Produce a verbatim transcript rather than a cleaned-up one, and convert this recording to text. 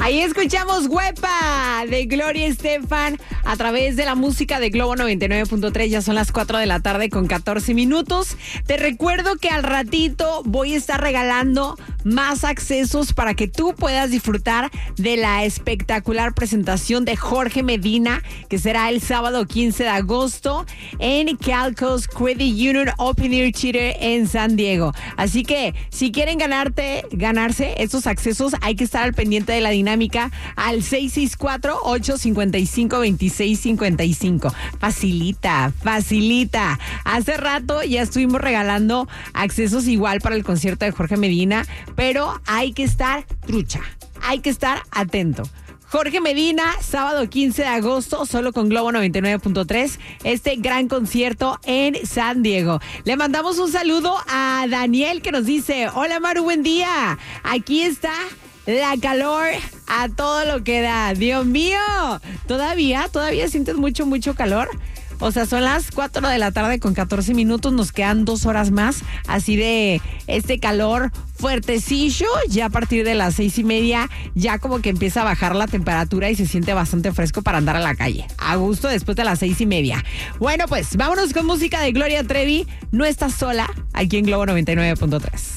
Ahí escuchamos Huepa de Gloria Estefan a través de la música de Globo noventa y nueve punto tres. Ya son las cuatro de la tarde con catorce minutos. Te recuerdo que al ratito voy a estar regalando más accesos para que tú puedas disfrutar de la espectacular presentación de Jorge Medina, que será el sábado quince de agosto en Calcos Credit Union Open Air Theater en San Diego. Así que si quieren ganarte, ganarse estos accesos, hay que estar al pendiente de la dinámica al seis seis cuatro, ocho cinco cinco, dos seis cinco cinco. Facilita, facilita. Hace rato ya estuvimos regalando accesos igual para el concierto de Jorge Medina, pero hay que estar trucha, hay que estar atento. Jorge Medina, sábado quince de agosto, solo con Globo noventa y nueve punto tres, este gran concierto en San Diego. Le mandamos un saludo a Daniel que nos dice, hola Maru, buen día. Aquí está la calor a todo lo que da. Dios mío, todavía, todavía sientes mucho, mucho calor. O sea, son las cuatro de la tarde con catorce minutos, nos quedan dos horas más, así de este calor fuertecillo. Ya a partir de las seis y media ya como que empieza a bajar la temperatura y se siente bastante fresco para andar a la calle. A gusto después de las seis y media. Bueno, pues vámonos con música de Gloria Trevi. No estás sola, aquí en Globo noventa y nueve punto tres.